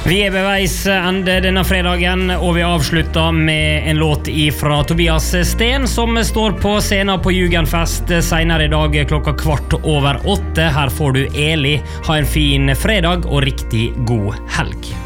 Vi ved veis ende denne fredagen, og vi avslutter med en låt fra Tobias Sten, som står på scenen på Jugendfest senere i dag 7:15. Her får du Eli. Ha en fin fredag og riktig god helg.